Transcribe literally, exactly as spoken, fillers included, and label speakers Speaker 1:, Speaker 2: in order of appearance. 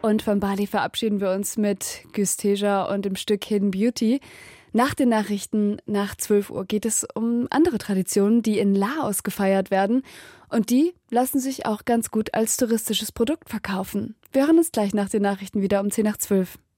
Speaker 1: Und von Bali verabschieden wir uns mit Gysteja und dem Stück Hidden Beauty. Nach den Nachrichten, nach zwölf Uhr, geht es um andere Traditionen, die in Laos gefeiert werden. Und die lassen sich auch ganz gut als touristisches Produkt verkaufen. Wir hören uns gleich nach den Nachrichten wieder um zehn nach zwölf.